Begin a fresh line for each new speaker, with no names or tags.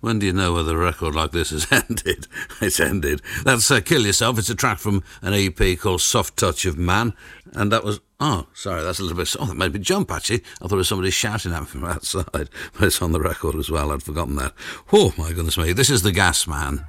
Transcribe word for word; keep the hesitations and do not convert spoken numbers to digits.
When do you know whether a record like this has ended? It's ended. That's uh, Kill Yourself. It's a track from an E P called Soft Touch of Man. And that was... Oh, sorry, that's a little bit... Oh, that made me jump, actually. I thought it was somebody shouting at me from outside. But it's on the record as well. I'd forgotten that. Oh, my goodness me. This is The Gas Man.